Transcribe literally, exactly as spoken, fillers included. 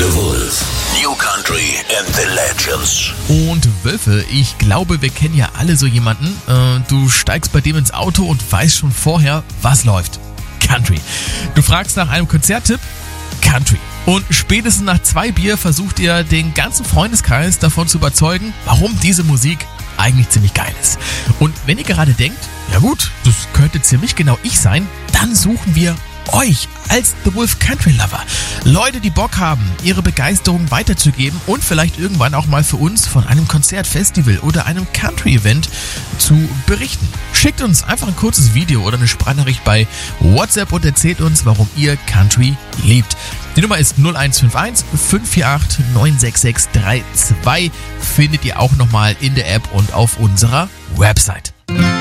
The Wolf. New Country and the Legends. Und Wölfe, ich glaube, wir kennen ja alle so jemanden. Äh, du steigst bei dem ins Auto und weißt schon vorher, was läuft. Country. Du fragst nach einem Konzerttipp. Country. Und spätestens nach zwei Bier versucht ihr den ganzen Freundeskreis davon zu überzeugen, warum diese Musik eigentlich ziemlich geil ist. Und wenn ihr gerade denkt, ja gut, das könnte ziemlich genau ich sein, dann suchen wir euch als The Wolf Country Lover. Leute, die Bock haben, ihre Begeisterung weiterzugeben und vielleicht irgendwann auch mal für uns von einem Konzert, Festival oder einem Country-Event zu berichten. Schickt uns einfach ein kurzes Video oder eine Sprachnachricht bei WhatsApp und erzählt uns, warum ihr Country liebt. Die Nummer ist null eins fünf eins fünf vier acht neun sechs sechs drei zwei. Findet ihr auch nochmal in der App und auf unserer Website.